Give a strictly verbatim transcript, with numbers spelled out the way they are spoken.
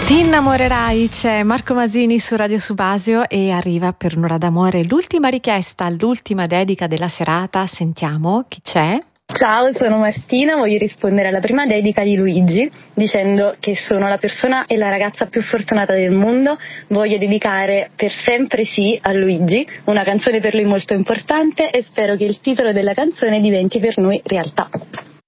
Ti innamorerai, c'è Marco Masini su Radio Subasio e arriva per un'ora d'amore l'ultima richiesta, l'ultima dedica della serata. Sentiamo chi c'è. Ciao, sono Martina, voglio rispondere alla prima dedica di Luigi dicendo che sono la persona e la ragazza più fortunata del mondo. Voglio dedicare Per sempre sì a Luigi, una canzone per lui molto importante, e spero che il titolo della canzone diventi per noi realtà.